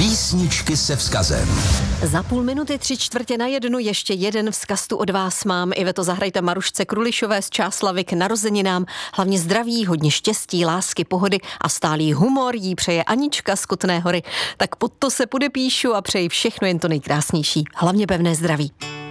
Písničky se vzkazem. Za půl minuty 3/4 ještě jeden vzkaz tu od vás mám. Iveto, zahrajte Marušce Krulišové z Čáslavy k narozeninám. Hlavně zdraví, hodně štěstí, lásky, pohody a stálý humor jí přeje Anička z Kutné Hory. Tak pod to se podepíšu a přeji všechno jen to nejkrásnější. Hlavně pevné zdraví.